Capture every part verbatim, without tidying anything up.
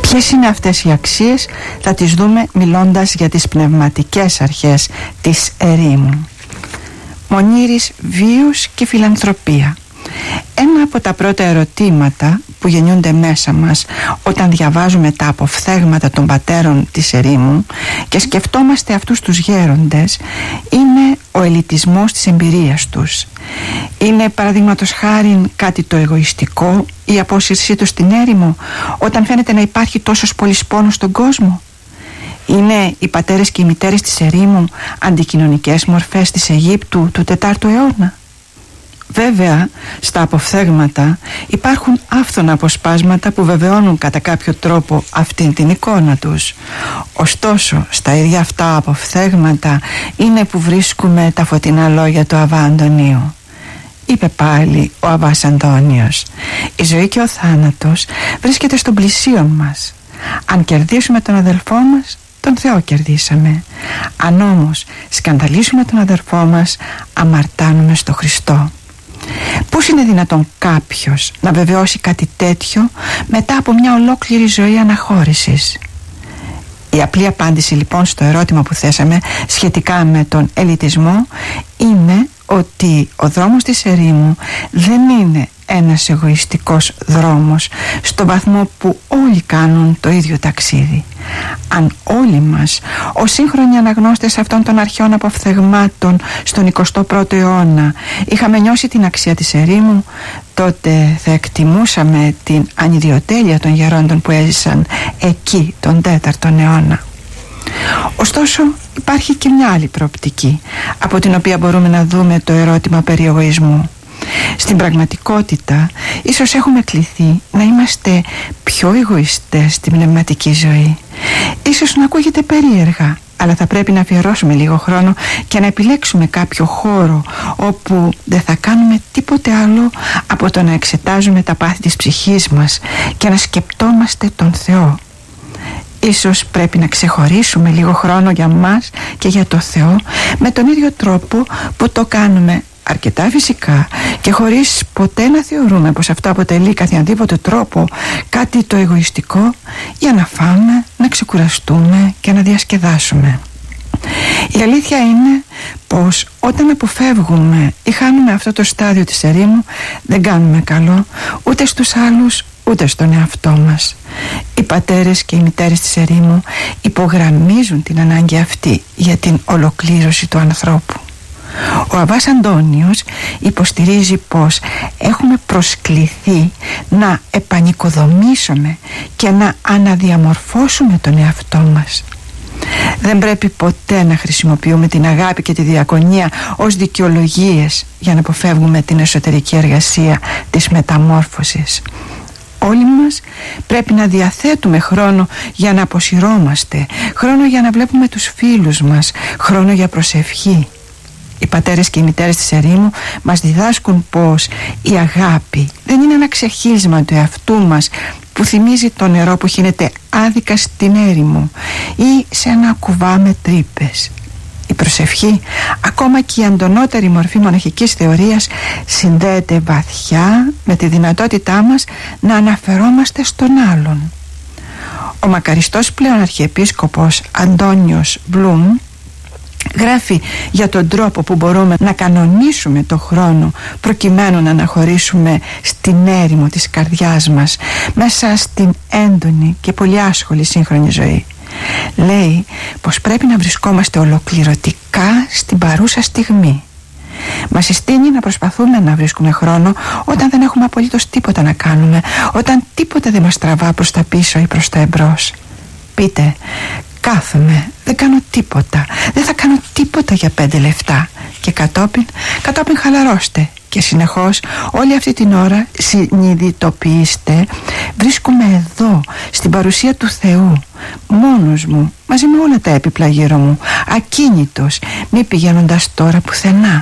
Ποιες είναι αυτές οι αξίες θα τις δούμε μιλώντας για τις πνευματικές αρχές της ερήμου. Μονήρης, βίος και φιλανθρωπία. Ένα από τα πρώτα ερωτήματα που γεννιούνται μέσα μας όταν διαβάζουμε τα αποφθέγματα των πατέρων της ερήμου και σκεφτόμαστε αυτούς τους γέροντες είναι ο ελιτισμός της εμπειρίας τους. Είναι παραδείγματος χάριν κάτι το εγωιστικό η απόσυρσή τους στην έρημο όταν φαίνεται να υπάρχει τόσος πολύς πόνος στον κόσμο? Είναι οι πατέρες και οι μητέρες της ερήμου αντικοινωνικές μορφές της Αιγύπτου του τετάρτου αιώνα? Βέβαια, στα αποφθέγματα υπάρχουν άφθονα αποσπάσματα που βεβαιώνουν κατά κάποιο τρόπο αυτήν την εικόνα τους. Ωστόσο, στα ίδια αυτά αποφθέγματα είναι που βρίσκουμε τα φωτεινά λόγια του Αββά Αντωνίου. Είπε πάλι ο Αββάς Αντώνιος: η ζωή και ο θάνατος βρίσκεται στον πλησίον μας. Αν κερδίσουμε τον αδελφό μας, τον Θεό κερδίσαμε. Αν όμως σκανδαλίσουμε τον αδελφό μας, αμαρτάνουμε στο Χριστό. Πώς είναι δυνατόν κάποιος να βεβαιώσει κάτι τέτοιο μετά από μια ολόκληρη ζωή αναχώρησης? Η απλή απάντηση λοιπόν στο ερώτημα που θέσαμε σχετικά με τον ελιτισμό είναι ότι ο δρόμος της ερήμου δεν είναι ένας εγωιστικός δρόμος στο βαθμό που όλοι κάνουν το ίδιο ταξίδι. Αν όλοι μας ως σύγχρονοι αναγνώστες αυτών των αρχαίων αποφθεγμάτων στον εικοστό πρώτο αιώνα είχαμε νιώσει την αξία της ερήμου, τότε θα εκτιμούσαμε την ανιδιοτέλεια των γερόντων που έζησαν εκεί τον τέταρτον αιώνα. Ωστόσο υπάρχει και μια άλλη προοπτική από την οποία μπορούμε να δούμε το ερώτημα περί εγωισμού. Στην πραγματικότητα ίσως έχουμε κληθεί να είμαστε πιο εγωιστές στην πνευματική ζωή. Ίσως να ακούγεται περίεργα, αλλά θα πρέπει να αφιερώσουμε λίγο χρόνο και να επιλέξουμε κάποιο χώρο όπου δεν θα κάνουμε τίποτε άλλο από το να εξετάζουμε τα πάθη της ψυχής μας και να σκεπτόμαστε τον Θεό. Ίσως πρέπει να ξεχωρίσουμε λίγο χρόνο για μας και για το Θεό με τον ίδιο τρόπο που το κάνουμε, αρκετά φυσικά και χωρίς ποτέ να θεωρούμε πως αυτό αποτελεί καθιανδήποτε τρόπο κάτι το εγωιστικό, για να φάμε, να ξεκουραστούμε και να διασκεδάσουμε. Η αλήθεια είναι πως όταν αποφεύγουμε ή χάνουμε αυτό το στάδιο της ερήμου, δεν κάνουμε καλό ούτε στους άλλους ούτε στον εαυτό μας. Οι πατέρες και οι μητέρες της ερήμου υπογραμμίζουν την ανάγκη αυτή για την ολοκλήρωση του ανθρώπου. Ο Αββάς Αντώνιος υποστηρίζει πως έχουμε προσκληθεί να επανοικοδομήσουμε και να αναδιαμορφώσουμε τον εαυτό μας. Δεν πρέπει ποτέ να χρησιμοποιούμε την αγάπη και τη διακονία ως δικαιολογίες για να αποφεύγουμε την εσωτερική εργασία της μεταμόρφωσης. Όλοι μας πρέπει να διαθέτουμε χρόνο για να αποσυρώμαστε, χρόνο για να βλέπουμε τους φίλους μας, χρόνο για προσευχή. Οι πατέρες και οι μητέρες της ερήμου μας διδάσκουν πως η αγάπη δεν είναι ένα ξεχύλισμα του εαυτού μας που θυμίζει το νερό που χύνεται άδικα στην έρημο ή σε ένα κουβά με τρύπες. Η προσευχή, ακόμα και η αντωνότερη μορφή μοναχικής θεωρίας, συνδέεται βαθιά με τη δυνατότητά μας να αναφερόμαστε στον άλλον. Ο μακαριστός πλέον αρχιεπίσκοπος Αντώνιος Μπλουμ γράφει για τον τρόπο που μπορούμε να κανονίσουμε το χρόνο προκειμένου να αναχωρήσουμε στην έρημο της καρδιάς μας μέσα στην έντονη και πολύ άσχολη σύγχρονη ζωή. Λέει πως πρέπει να βρισκόμαστε ολοκληρωτικά στην παρούσα στιγμή. Μας συστήνει να προσπαθούμε να βρίσκουμε χρόνο όταν δεν έχουμε απολύτως τίποτα να κάνουμε, όταν τίποτα δεν μας τραβά προς τα πίσω ή προς τα εμπρός. Πείτε, κάθομαι, δεν κάνω τίποτα, δεν θα κάνω τίποτα για πέντε λεπτά, και κατόπιν, κατόπιν χαλαρώστε και συνεχώς όλη αυτή την ώρα συνειδητοποιήστε, βρίσκομαι εδώ στην παρουσία του Θεού, μόνος μου, μαζί με όλα τα έπιπλα γύρω μου, ακίνητος, μη πηγαίνοντας τώρα πουθενά.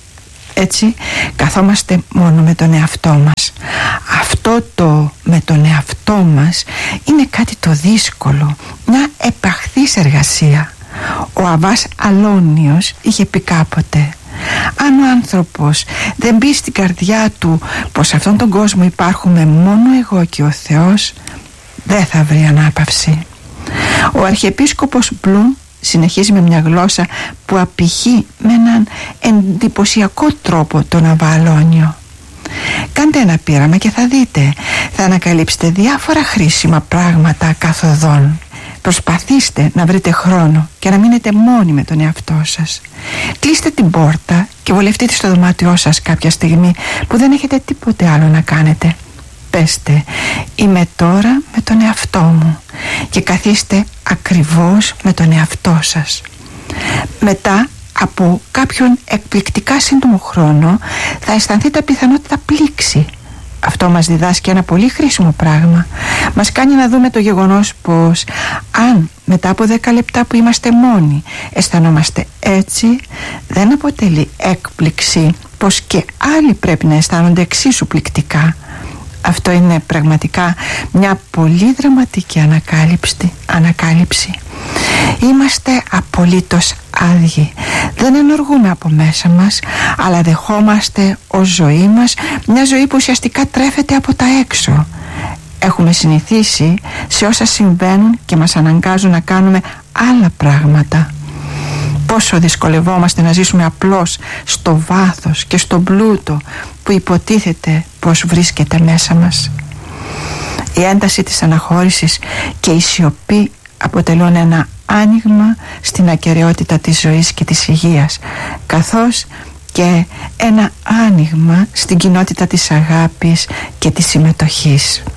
Έτσι καθόμαστε μόνο με τον εαυτό μας. Αυτό το με τον εαυτό μας είναι κάτι το δύσκολο, μια επαχθής εργασία. Ο Αββάς Αλόνιος είχε πει κάποτε: αν ο άνθρωπος δεν μπει στην καρδιά του πως σε αυτόν τον κόσμο υπάρχουμε μόνο εγώ και ο Θεός, δεν θα βρει ανάπαυση. Ο Αρχιεπίσκοπος Μπλουμ συνεχίζει με μια γλώσσα που απηχεί με έναν εντυπωσιακό τρόπο τον Αβαλόνιο. Κάντε ένα πείραμα και θα δείτε, θα ανακαλύψετε διάφορα χρήσιμα πράγματα καθοδόν. Προσπαθήστε να βρείτε χρόνο και να μείνετε μόνοι με τον εαυτό σας. Κλείστε την πόρτα και βολευτείτε στο δωμάτιό σας κάποια στιγμή που δεν έχετε τίποτε άλλο να κάνετε. Πέστε, είμαι τώρα με τον εαυτό μου, και καθίστε ακριβώς με τον εαυτό σας. Μετά από κάποιον εκπληκτικά σύντομο χρόνο θα αισθανθείτε πιθανότητα πλήξη. Αυτό μας διδάσκει ένα πολύ χρήσιμο πράγμα. Μας κάνει να δούμε το γεγονός πως αν μετά από δέκα λεπτά που είμαστε μόνοι αισθανόμαστε έτσι, δεν αποτελεί έκπληξη πως και άλλοι πρέπει να αισθάνονται εξίσου πληκτικά. Αυτό είναι πραγματικά μια πολύ δραματική ανακάλυψη, ανακάλυψη. Είμαστε απολύτως άδειοι. Δεν ενεργούμε από μέσα μας, αλλά δεχόμαστε ως ζωή μας μια ζωή που ουσιαστικά τρέφεται από τα έξω. Έχουμε συνηθίσει σε όσα συμβαίνουν και μας αναγκάζουν να κάνουμε άλλα πράγματα. Πόσο δυσκολευόμαστε να ζήσουμε απλώς στο βάθος και στον πλούτο που υποτίθεται πως βρίσκεται μέσα μας. Η ένταση της αναχώρησης και η σιωπή αποτελούν ένα άνοιγμα στην ακεραιότητα της ζωής και της υγείας, καθώς και ένα άνοιγμα στην κοινότητα της αγάπης και της συμμετοχής.